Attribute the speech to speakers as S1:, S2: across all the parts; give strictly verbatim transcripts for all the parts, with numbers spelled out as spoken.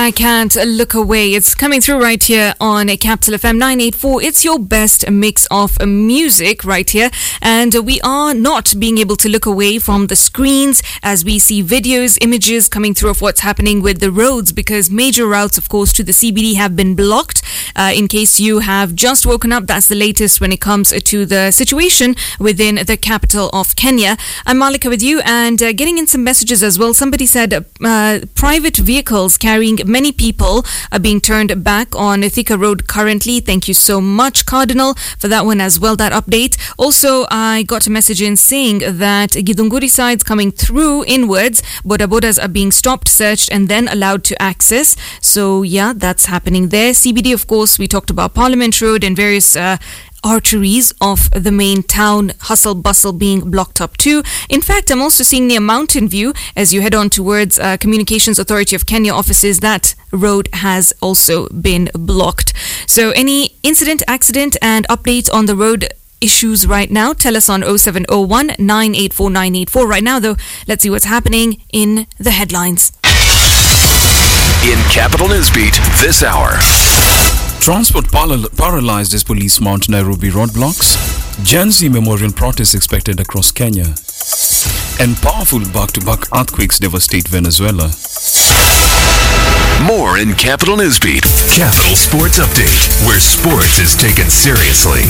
S1: I Can't Look Away. It's coming through right here on Capital F M nine eighty-four. It's your best mix of music right here. And we are not being able to look away from the screens as we see videos, images coming through of what's happening with the roads, because major routes, of course, to the C B D have been blocked. Uh, in case you have just woken up, that's the latest when it comes to the situation within the capital of Kenya. I'm Malika with you, and uh, getting in some messages as well. Somebody said uh, private vehicles carrying many people are being turned back on Thika Road currently. Thank you so much, Cardinal, for that one as well, that update. Also, I got a message in saying that Githunguri sides coming through inwards, Boda Bodas are being stopped, searched, and then allowed to access. So, yeah, that's happening there. C B D, of course, we talked about Parliament Road and various uh, arteries of the main town, hustle bustle being blocked up too. In fact, I'm also seeing near Mountain View as you head on towards uh, Communications Authority of Kenya offices, that road has also been blocked. So any incident, accident and updates on the road issues right now, tell us on oh seven oh one, nine eight four, nine eight four. Right now though, let's see what's happening in the headlines.
S2: In Capital Newsbeat this hour.
S3: Transport paral- paralyzed as police mount Nairobi roadblocks. Gen Z memorial protests expected across Kenya. And powerful back-to-back earthquakes devastate Venezuela.
S2: More in Capital Newsbeat. Capital Sports Update, where sports is taken seriously.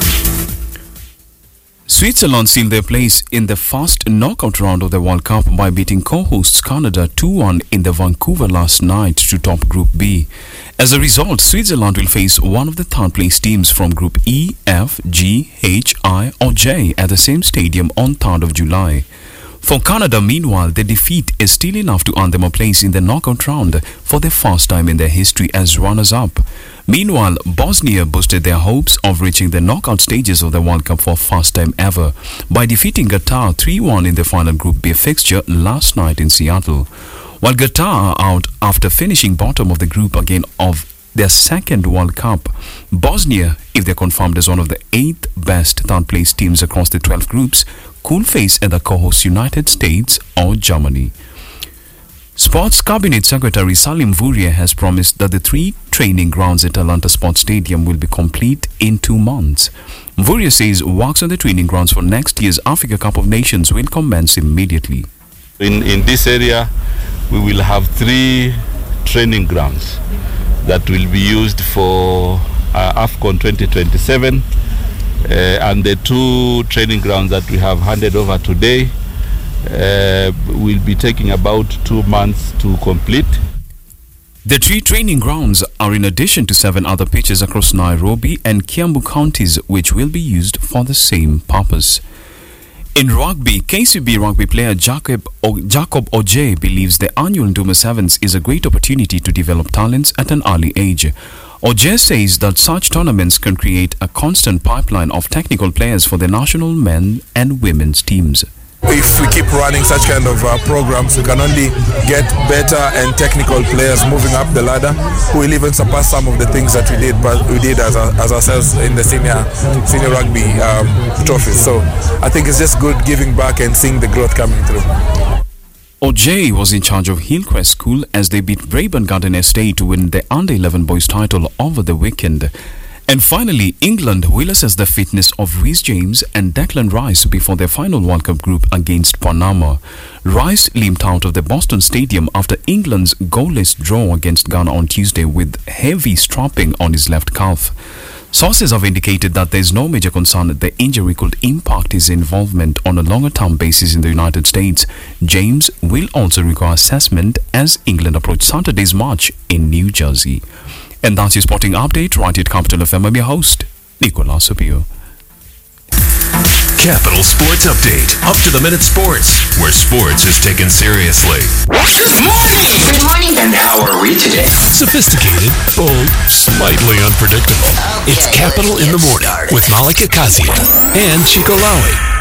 S3: Switzerland sealed their place in the first knockout round of the World Cup by beating co-hosts Canada two one in the Vancouver last night to top Group B. As a result, Switzerland will face one of the third-place teams from Group E, F, G, H, I or J at the same stadium on third of July. For Canada, meanwhile, the defeat is still enough to earn them a place in the knockout round for the first time in their history as runners-up. Meanwhile, Bosnia boosted their hopes of reaching the knockout stages of the World Cup for first time ever by defeating Qatar three one in the final Group B fixture last night in Seattle. While Qatar are out after finishing bottom of the group again of their second World Cup, Bosnia, if they're confirmed as one of the eighth best third-place teams across the twelve groups, could face either co-host United States or Germany. Sports Cabinet Secretary Salim Vuria has promised that the three training grounds at Atlanta Sports Stadium will be complete in two months. Vuria says works on the training grounds for next year's Africa Cup of Nations will commence immediately.
S4: In, in this area, we will have three training grounds that will be used for uh, AFCON twenty twenty-seven. Uh, and the two training grounds that we have handed over today uh, will be taking about two months to complete.
S3: The three training grounds are in addition to seven other pitches across Nairobi and Kiambu counties, which will be used for the same purpose. In rugby, K C B rugby player Jacob, o- Jacob Ojei believes the annual Nduma Sevens is a great opportunity to develop talents at an early age. Ojei says that such tournaments can create a constant pipeline of technical players for the national men and women's teams.
S5: If we keep running such kind of uh, programs, we can only get better and technical players moving up the ladder who will even surpass some of the things that we did but we did as, a, as ourselves in the senior senior rugby um, trophies. So I think it's just good giving back and seeing the growth coming through.
S3: Ojei was in charge of Hillcrest School as they beat Braeburn Garden Estate to win the under eleven boys title over the weekend. And finally, England will assess the fitness of Reece James and Declan Rice before their final World Cup group against Panama. Rice limped out of the Boston Stadium after England's goalless draw against Ghana on Tuesday with heavy strapping on his left calf. Sources have indicated that there is no major concern that the injury could impact his involvement on a longer-term basis in the United States. James will also require assessment as England approach Saturday's match in New Jersey. And that's your sporting update right at Capital F M. I'm your host, Nicolas Sapio.
S2: Capital Sports Update. Up to the minute sports, where sports is taken seriously.
S6: Good morning! Good morning!
S2: And how are we today?
S7: Sophisticated, bold, slightly unpredictable.
S6: Okay,
S7: it's Capital in the Morning
S6: started.
S7: with Malika Kazia and Chico Lawi.